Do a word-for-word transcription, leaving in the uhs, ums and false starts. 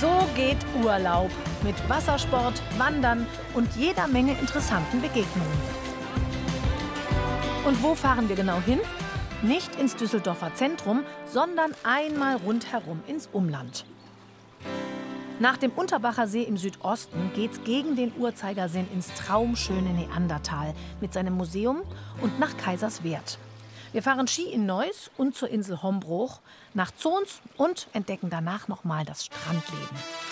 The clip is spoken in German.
So geht Urlaub mit Wassersport, Wandern und jeder Menge interessanten Begegnungen. Und wo fahren wir genau hin? Nicht ins Düsseldorfer Zentrum, sondern einmal rundherum ins Umland. Nach dem Unterbacher See im Südosten geht's gegen den Uhrzeigersinn ins traumschöne Neandertal mit seinem Museum und nach Kaiserswerth. Wir fahren Ski in Neuss und zur Insel Hombruch, nach Zons und entdecken danach nochmal das Strandleben.